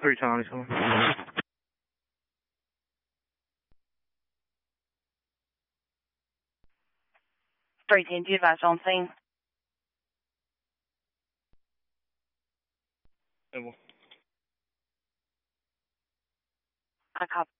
3 times. 310, do you advise on scene? I copy.